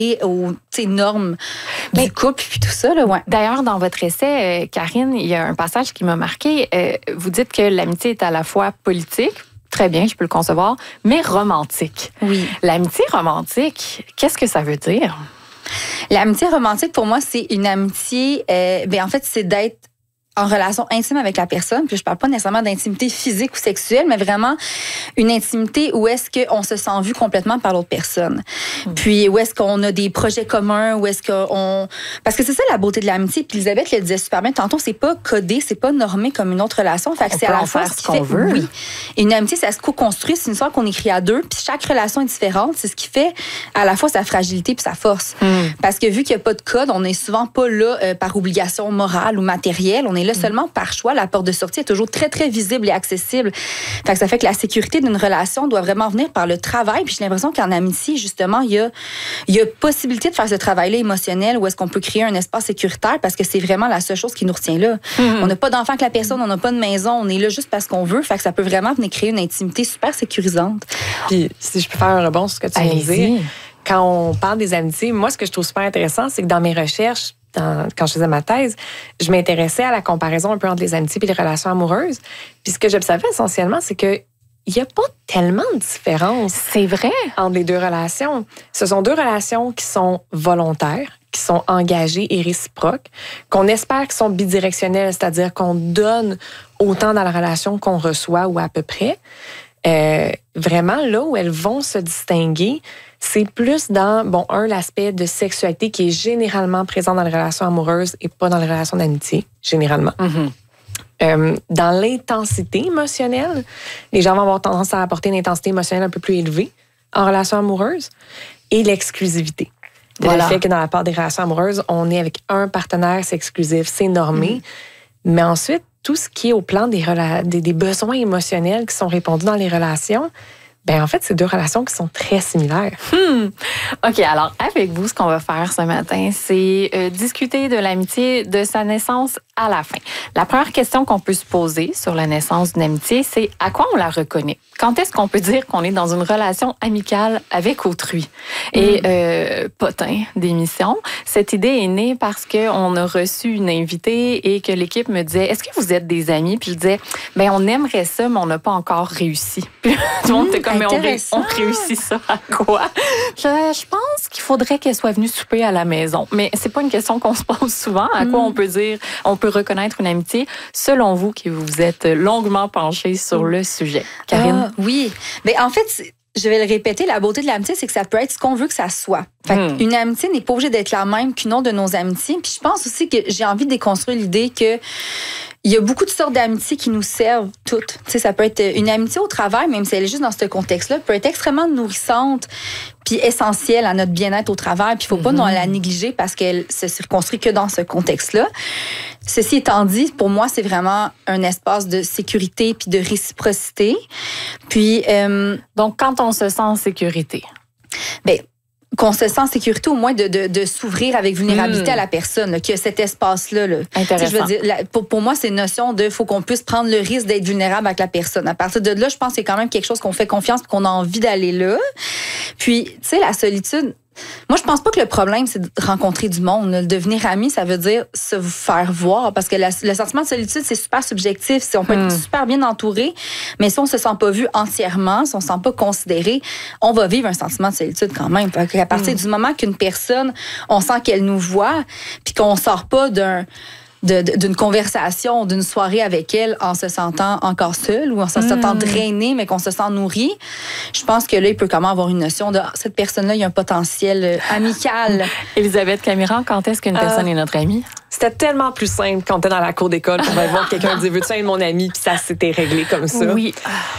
aux normes du couple puis tout ça. Là, ouais. D'ailleurs, dans votre essai, Karine, il y a un passage qui m'a marqué. Vous dites que l'amitié est à la fois politique, très bien, je peux le concevoir, mais romantique. Oui. L'amitié romantique, qu'est-ce que ça veut dire? L'amitié romantique, pour moi, c'est une amitié... en fait, c'est d'être en relation intime avec la personne. Puis je parle pas nécessairement d'intimité physique ou sexuelle, mais vraiment une intimité où est-ce qu'on se sent vu complètement par l'autre personne. Puis où est-ce qu'on a des projets communs, où est-ce qu'on... Parce que c'est ça la beauté de l'amitié. Puis Elisabeth le disait super bien tantôt, c'est pas codé, c'est pas normé comme une autre relation. Fait que c'est à la fois ce qu'on veut. Oui. Et une amitié, ça se co-construit. C'est une histoire qu'on écrit à deux. Puis chaque relation est différente. C'est ce qui fait à la fois sa fragilité puis sa force. Parce que vu qu'il n'y a pas de code, on n'est souvent pas là par obligation morale ou matérielle. On est là seulement par choix. La porte de sortie est toujours très, très visible et accessible. Fait que ça fait que la sécurité d'une relation doit vraiment venir par le travail. Puis j'ai l'impression qu'en amitié, justement, il y a possibilité de faire ce travail-là émotionnel où est-ce qu'on peut créer un espace sécuritaire parce que c'est vraiment la seule chose qui nous retient là. On n'a pas d'enfant avec la personne, on n'a pas de maison, on est là juste parce qu'on veut. Fait que ça peut vraiment venir créer une intimité super sécurisante. Puis si je peux faire un rebond sur ce que tu viens de dire, quand on parle des amitiés, moi, ce que je trouve super intéressant, c'est que dans mes recherches, quand je faisais ma thèse, je m'intéressais à la comparaison un peu entre les amitiés et les relations amoureuses. Puis ce que j'observais essentiellement, c'est que il n'y a pas tellement de différence. C'est vrai. Entre les deux relations. Ce sont deux relations qui sont volontaires, qui sont engagées et réciproques, qu'on espère qui sont bidirectionnelles, c'est-à-dire qu'on donne autant dans la relation qu'on reçoit ou à peu près. Vraiment, là où elles vont se distinguer, c'est plus dans, l'aspect de sexualité qui est généralement présent dans les relations amoureuses et pas dans les relations d'amitié, généralement. Dans l'intensité émotionnelle, les gens vont avoir tendance à apporter une intensité émotionnelle un peu plus élevée en relation amoureuse et l'exclusivité. Le fait que dans la part des relations amoureuses, on est avec un partenaire, c'est exclusif, c'est normé. Mais ensuite, tout ce qui est au plan des besoins émotionnels qui sont répondus dans les relations, en fait, c'est deux relations qui sont très similaires. OK, alors avec vous, ce qu'on va faire ce matin, c'est discuter de l'amitié de sa naissance à la fin. La première question qu'on peut se poser sur la naissance d'une amitié, c'est à quoi on la reconnaît? Quand est-ce qu'on peut dire qu'on est dans une relation amicale avec autrui? Et potin d'émission, cette idée est née parce qu'on a reçu une invitée et que l'équipe me disait, est-ce que vous êtes des amis? Puis je disais, on aimerait ça, mais on n'a pas encore réussi. Puis tout le monde était comme, mais on réussit ça à quoi? Je pense qu'il faudrait qu'elle soit venue souper à la maison. Mais c'est pas une question qu'on se pose souvent. À quoi on peut dire, on peut reconnaître une amitié, selon vous, qui vous êtes longuement penchée sur le sujet. Karine? Oui. Mais en fait, je vais le répéter, la beauté de l'amitié, c'est que ça peut être ce qu'on veut que ça soit. Fait une amitié n'est pas obligée d'être la même qu'une autre de nos amitiés. Puis je pense aussi que j'ai envie de déconstruire l'idée que il y a beaucoup de sortes d'amitiés qui nous servent toutes. Tu sais, ça peut être une amitié au travail, même si elle est juste dans ce contexte-là, peut être extrêmement nourrissante puis essentielle à notre bien-être au travail. Puis il faut pas non la négliger parce qu'elle se circonscrit que dans ce contexte-là. Ceci étant dit, pour moi, c'est vraiment un espace de sécurité puis de réciprocité. Puis donc, quand on se sent en sécurité? Qu'on se sent en sécurité, au moins de s'ouvrir avec vulnérabilité à la personne, qu'il y a cet espace-là. Là. Intéressant. Je veux dire, pour moi, c'est une notion de faut qu'on puisse prendre le risque d'être vulnérable avec la personne. À partir de là, je pense que c'est quand même quelque chose qu'on fait confiance et qu'on a envie d'aller là. Puis, tu sais, la solitude, moi, je pense pas que le problème, c'est de rencontrer du monde. Le devenir ami, ça veut dire se faire voir. Parce que le sentiment de solitude, c'est super subjectif. On peut être super bien entouré, mais si on se sent pas vu entièrement, si on se sent pas considéré, on va vivre un sentiment de solitude quand même. À partir du moment qu'une personne, on sent qu'elle nous voit, puis qu'on sort pas d'une conversation, d'une soirée avec elle en se sentant encore seul ou en se sentant drainé, mais qu'on se sent nourri, je pense que là, il peut comment avoir une notion de cette personne-là, il y a un potentiel amical. Elisabeth Camiran, quand est-ce qu'une personne est notre amie? C'était tellement plus simple quand on était dans la cour d'école pour voir quelqu'un dire veux-tu être mon ami, puis ça s'était réglé comme ça. Oui.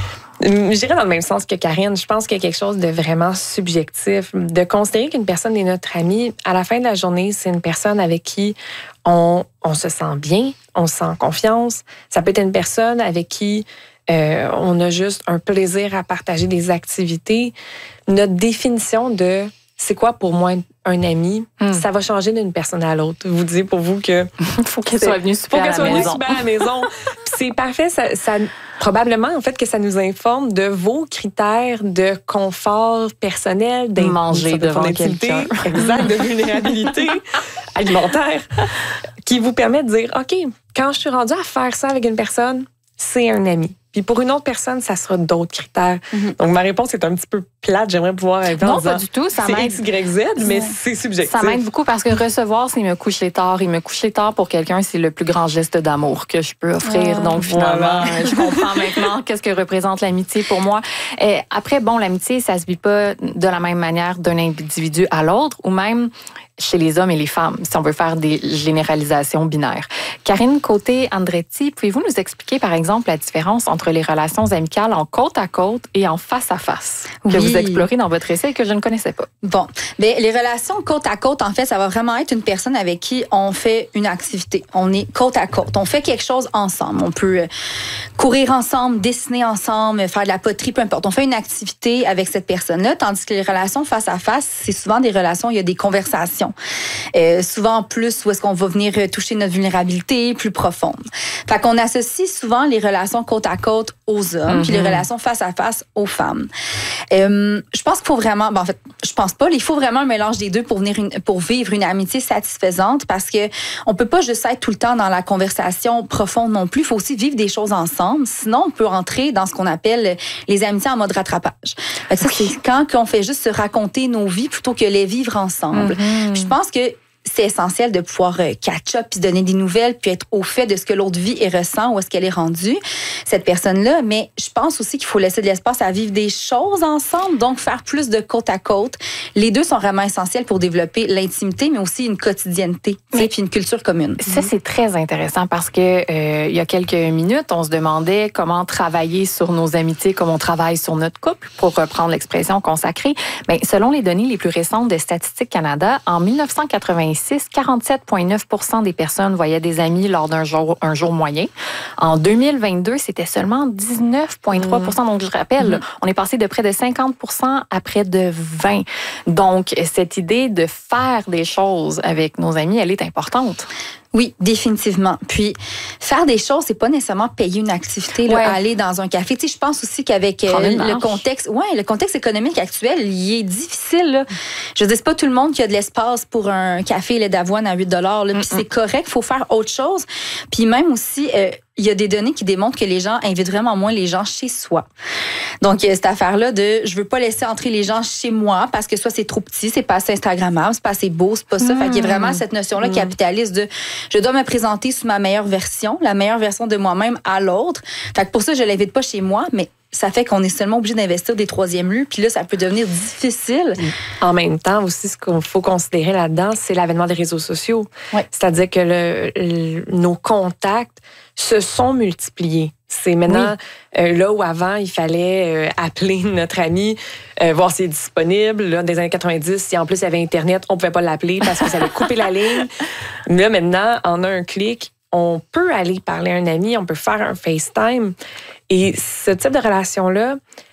Je dirais dans le même sens que Karine, je pense qu'il y a quelque chose de vraiment subjectif. De considérer qu'une personne est notre amie, à la fin de la journée, c'est une personne avec qui on se sent bien, on se sent confiance. Ça peut être une personne avec qui on a juste un plaisir à partager des activités. Notre définition de c'est quoi pour moi un ami? Ça va changer d'une personne à l'autre. Vous dites pour vous que... faut qu'elle soit venue super à la maison. Puis c'est parfait. Ça, probablement, en fait, que ça nous informe de vos critères de confort personnel, manger devant quelqu'un. Exact, de vulnérabilité alimentaire, qui vous permet de dire, OK, quand je suis rendue à faire ça avec une personne, c'est un ami. Puis pour une autre personne, ça sera d'autres critères. Donc, ma réponse est un petit peu plate. J'aimerais pouvoir être non, pas du tout. Ça m'aide. C'est X, Y, Z, mais c'est subjectif. Ça m'aide beaucoup parce que recevoir, c'est me coucher tard. Et me coucher tard pour quelqu'un, c'est le plus grand geste d'amour que je peux offrir. Donc, finalement, je comprends maintenant qu'est-ce que représente l'amitié pour moi. Et après, bon, l'amitié, ça se vit pas de la même manière d'un individu à l'autre ou même chez les hommes et les femmes, si on veut faire des généralisations binaires. Karine Côté-Andretti, pouvez-vous nous expliquer, par exemple, la différence entre les relations amicales en côte à côte et en face à face que vous explorez dans votre essai et que je ne connaissais pas? Bon, bien, les relations côte à côte, en fait, ça va vraiment être une personne avec qui on fait une activité. On est côte à côte. On fait quelque chose ensemble. On peut courir ensemble, dessiner ensemble, faire de la poterie, peu importe. On fait une activité avec cette personne-là, tandis que les relations face à face, c'est souvent des relations où il y a des conversations. Souvent plus où est-ce qu'on va venir toucher notre vulnérabilité plus profonde. Fait qu'on associe souvent les relations côte à côte aux hommes puis les relations face à face aux femmes. Je pense qu'il faut vraiment, en fait, je pense pas, il faut vraiment un mélange des deux pour vivre une amitié satisfaisante parce que on peut pas juste être tout le temps dans la conversation profonde non plus. Il faut aussi vivre des choses ensemble. Sinon, on peut rentrer dans ce qu'on appelle les amitiés en mode rattrapage. Fait que ça, c'est quand on fait juste se raconter nos vies plutôt que les vivre ensemble. Je pense que c'est essentiel de pouvoir catch-up puis donner des nouvelles puis être au fait de ce que l'autre vit et ressent, où est-ce qu'elle est rendue, cette personne-là. Mais je pense aussi qu'il faut laisser de l'espace à vivre des choses ensemble, donc faire plus de côte à côte. Les deux sont vraiment essentiels pour développer l'intimité, mais aussi une quotidienneté et puis une culture commune. Ça, c'est très intéressant parce que il y a quelques minutes, on se demandait comment travailler sur nos amitiés comme on travaille sur notre couple, pour reprendre l'expression consacrée. Bien, selon les données les plus récentes de Statistique Canada, en 1986, 47,9% des personnes voyaient des amis lors d'un jour moyen. En 2022, c'était seulement 19,3%. Donc, je rappelle, on est passé de près de 50% à près de 20%. Donc, cette idée de faire des choses avec nos amis, elle est importante. Oui, définitivement. Puis, faire des choses, c'est pas nécessairement payer une activité, là, aller dans un café. Tu sais, je pense aussi qu'avec le contexte économique actuel, il est difficile, là. Je veux dire, c'est pas tout le monde qui a de l'espace pour un café lait d'avoine à 8 $. Là. Puis c'est correct, il faut faire autre chose. Puis même aussi, il y a des données qui démontrent que les gens invitent vraiment moins les gens chez soi. Donc, cette affaire-là de je veux pas laisser entrer les gens chez moi parce que soit c'est trop petit, c'est pas assez Instagrammable, c'est pas assez beau, c'est pas ça. Fait qu'il y a vraiment cette notion-là capitaliste de je dois me présenter sous ma meilleure version, la meilleure version de moi-même à l'autre. Fait que pour ça, je l'invite pas chez moi, mais ça fait qu'on est seulement obligé d'investir des troisièmes lieux. Puis là, ça peut devenir difficile. En même temps, aussi, ce qu'il faut considérer là-dedans, c'est l'avènement des réseaux sociaux. Ouais. C'est-à-dire que nos contacts se sont multipliés. C'est maintenant là où avant, il fallait appeler notre ami, voir s'il est disponible. Là, dans les années 90, si en plus il y avait Internet, on ne pouvait pas l'appeler parce que ça allait couper la ligne. Là, maintenant, en un clic, on peut aller parler à un ami, on peut faire un FaceTime. Et ce type de relation-là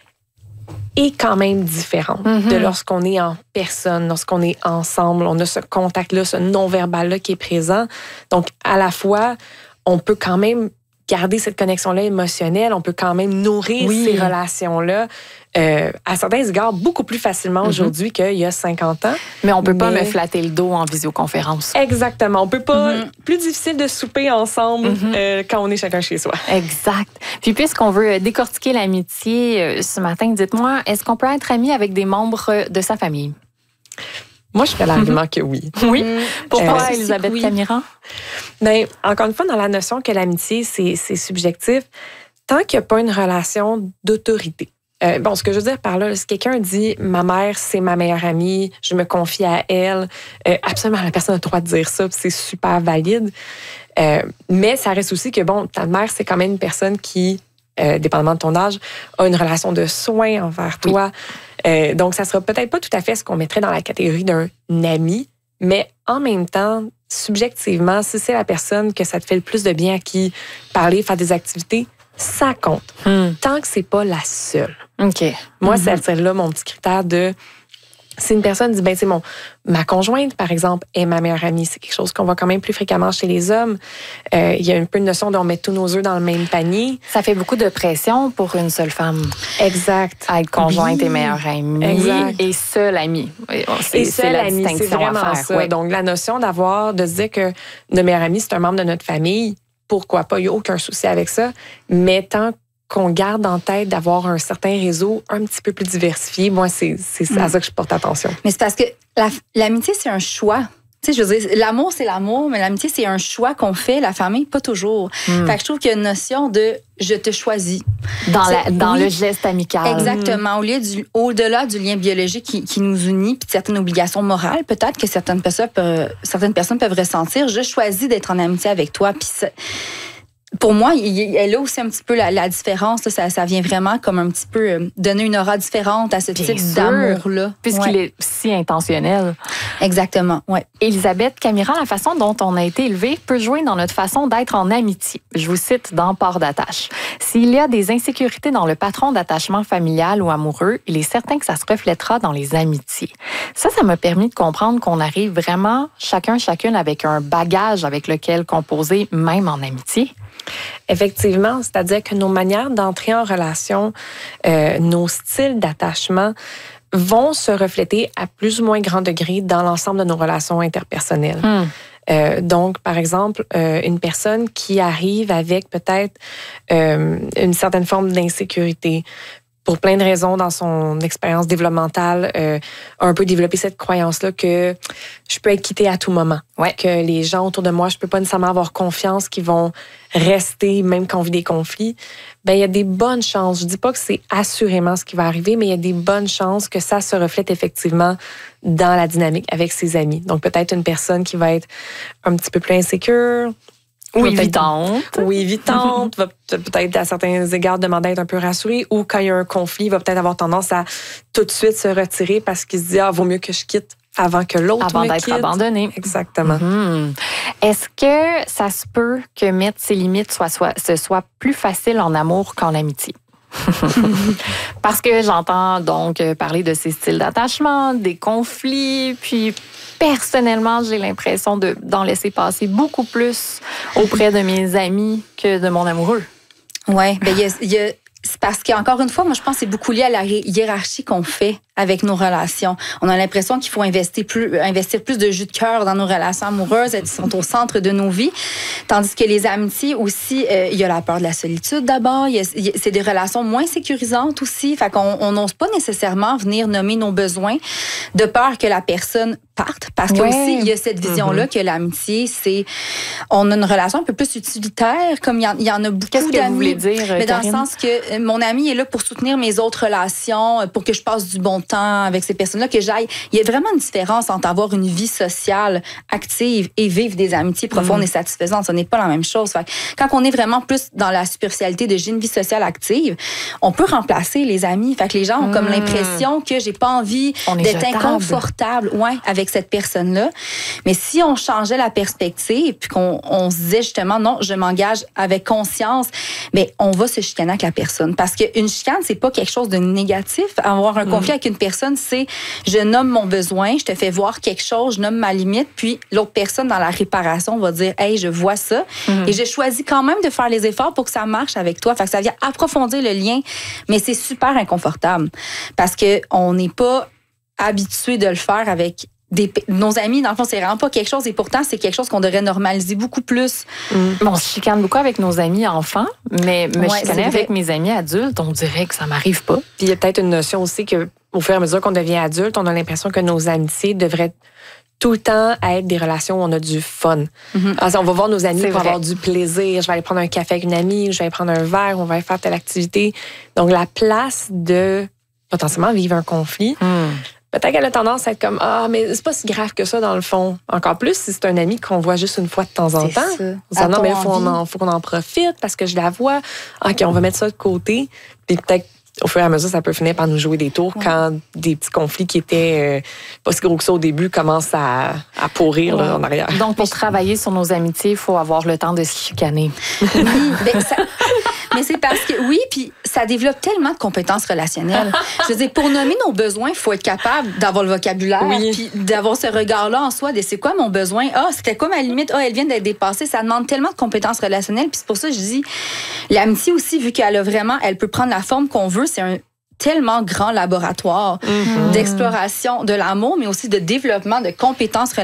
est quand même différent de lorsqu'on est en personne, lorsqu'on est ensemble. On a ce contact-là, ce non-verbal-là qui est présent. Donc, à la fois, on peut quand même garder cette connexion-là émotionnelle, on peut quand même nourrir ces relations-là à certains égards beaucoup plus facilement aujourd'hui qu'il y a 50 ans. Mais on peut pas me flatter le dos en visioconférence. Exactement. On peut pas... Plus difficile de souper ensemble quand on est chacun chez soi. Exact. Puis puisqu'on veut décortiquer l'amitié ce matin, dites-moi, est-ce qu'on peut être ami avec des membres de sa famille? Moi, je ferais l'argument que oui. Oui. Pourquoi, Elisabeth Camiran? Bien, encore une fois, dans la notion que l'amitié, c'est subjectif, tant qu'il n'y a pas une relation d'autorité. Ce que je veux dire par là, si quelqu'un dit « ma mère, c'est ma meilleure amie, je me confie à elle », absolument, la personne a le droit de dire ça, puis c'est super valide. Mais ça reste aussi que, ta mère, c'est quand même une personne qui, dépendamment de ton âge, a une relation de soin envers toi. Donc, ça sera peut-être pas tout à fait ce qu'on mettrait dans la catégorie d'un ami, mais en même temps, subjectivement, si c'est la personne que ça te fait le plus de bien à qui parler, faire des activités, ça compte. Tant que c'est pas la seule. OK. Moi, c'est là mon petit critère de Si une personne dit, ben, ma conjointe, par exemple, est ma meilleure amie, c'est quelque chose qu'on voit quand même plus fréquemment chez les hommes. Il y a un peu une notion d'on met tous nos œufs dans le même panier. Ça fait beaucoup de pression pour une seule femme. Exact. À être conjointe et meilleure amie. Exact. Et seule amie. C'est la distinction c'est vraiment à faire. Ça. Ouais. Donc, la notion de se dire que notre meilleure amie, c'est un membre de notre famille, pourquoi pas, il n'y a aucun souci avec ça. Mais tant qu'on garde en tête d'avoir un certain réseau un petit peu plus diversifié, moi, c'est à ça que je porte attention. Mais c'est parce que l'amitié, c'est un choix. Tu sais, je veux dire, l'amour, c'est l'amour, mais l'amitié, c'est un choix qu'on fait, la famille, pas toujours. Fait que je trouve qu'il y a une notion de « je te choisis ». Dans le geste amical. Exactement. Au-delà du lien biologique qui nous unit, puis de certaines obligations morales, peut-être que certaines personnes peuvent ressentir « je choisis d'être en amitié avec toi ». Puis pour moi, elle a aussi un petit peu la différence. Là, ça vient vraiment comme un petit peu donner une aura différente à ce type d'amour-là. Puisqu'il est si intentionnel. Exactement, oui. Élisabeth Camira, la façon dont on a été élevé peut jouer dans notre façon d'être en amitié. Je vous cite dans Port d'attache. S'il y a des insécurités dans le patron d'attachement familial ou amoureux, il est certain que ça se reflètera dans les amitiés. Ça m'a permis de comprendre qu'on arrive vraiment chacune avec un bagage avec lequel composer, même en amitié. Effectivement, c'est-à-dire que nos manières d'entrer en relation, nos styles d'attachement vont se refléter à plus ou moins grand degré dans l'ensemble de nos relations interpersonnelles. Donc, par exemple, une personne qui arrive avec peut-être une certaine forme d'insécurité, pour plein de raisons dans son expérience développementale, a un peu développé cette croyance-là que je peux être quittée à tout moment. Ouais. Que les gens autour de moi, je peux pas nécessairement avoir confiance qu'ils vont rester même quand on vit des conflits. Ben, il y a des bonnes chances. Je dis pas que c'est assurément ce qui va arriver, mais il y a des bonnes chances que ça se reflète effectivement dans la dynamique avec ses amis. Donc, peut-être une personne qui va être un petit peu plus insécure, ou évitante. Oui, évitante, va peut-être à certains égards demander à être un peu rassurée, ou quand il y a un conflit, va peut-être avoir tendance à tout de suite se retirer parce qu'il se dit « Ah, vaut mieux que je quitte avant que l'autre me quitte. » Avant d'être abandonné. Exactement. Est-ce que ça se peut que mettre ses limites soit plus facile en amour qu'en amitié? Parce que j'entends donc parler de ces styles d'attachement, des conflits, puis personnellement, j'ai l'impression d'en laisser passer beaucoup plus auprès de mes amis que de mon amoureux. Oui, bien, c'est parce qu'encore une fois, moi, je pense que c'est beaucoup lié à la hiérarchie qu'on fait avec nos relations. On a l'impression qu'il faut investir plus de jus de cœur dans nos relations amoureuses. Elles sont au centre de nos vies. Tandis que les amitiés aussi, il y a la peur de la solitude d'abord. C'est des relations moins sécurisantes aussi. Fait qu'on n'ose pas nécessairement venir nommer nos besoins de peur que la personne parte. Parce que aussi, il y a cette vision-là que l'amitié, on a une relation un peu plus utilitaire, comme il y en a beaucoup d'amis. Qu'est-ce que vous voulez dire, mais dans Karine? le sens que mon ami est là pour soutenir mes autres relations, pour que je passe du bon temps avec ces personnes-là, que j'aille. Il y a vraiment une différence entre avoir une vie sociale active et vivre des amitiés profondes et satisfaisantes. Ce n'est pas la même chose. Fait, quand on est vraiment plus dans la superficialité de j'ai une vie sociale active, on peut remplacer les amis. Fait que les gens ont comme l'impression que j'ai pas envie d'être inconfortable avec cette personne-là. Mais si on changeait la perspective puis qu'on se disait justement non, je m'engage avec conscience, mais on va se chicaner avec la personne. Parce qu'une chicane, c'est pas quelque chose de négatif. Avoir un conflit avec une personne, c'est je nomme mon besoin, je te fais voir quelque chose, je nomme ma limite, puis l'autre personne dans la réparation va dire hey, je vois ça et je choisis quand même de faire les efforts pour que ça marche avec toi. Fait que ça vient approfondir le lien, mais c'est super inconfortable parce que on n'est pas habitué de le faire avec nos amis. Dans le fond, c'est vraiment pas quelque chose et pourtant, c'est quelque chose qu'on devrait normaliser beaucoup plus. On se chicane beaucoup avec nos amis enfants, mais me chicaner avec mes amis adultes, on dirait que ça m'arrive pas. Puis il y a peut-être une notion aussi que au fur et à mesure qu'on devient adulte, on a l'impression que nos amitiés devraient tout le temps être des relations où on a du fun. Alors, on va voir nos amis pour avoir du plaisir. Je vais aller prendre un café avec une amie, je vais aller prendre un verre, on va aller faire telle activité. Donc, la place de potentiellement vivre un conflit, peut-être qu'elle a tendance à être comme mais c'est pas si grave que ça dans le fond. Encore plus si c'est un ami qu'on voit juste une fois de temps en temps. Ça. Non, mais faut qu'on en profite parce que je la vois. OK, on va mettre ça de côté. Puis peut-être au fur et à mesure, ça peut finir par nous jouer des tours quand des petits conflits qui étaient pas si gros que ça au début commencent à pourrir là, en arrière. Donc, pour travailler sur nos amitiés, il faut avoir le temps de se chicaner. Oui, Mais c'est parce que, oui, puis ça développe tellement de compétences relationnelles. Je veux dire, pour nommer nos besoins, il faut être capable d'avoir le vocabulaire, puis d'avoir ce regard-là en soi de c'est quoi mon besoin? Ah, c'était quoi ma limite? Ah, elle vient d'être dépassée. Ça demande tellement de compétences relationnelles. Puis c'est pour ça que je dis, l'amitié aussi, vu qu'elle a vraiment, elle peut prendre la forme qu'on veut, c'est un tellement grand laboratoire d'exploration de l'amour, mais aussi de développement de compétences relationnelles.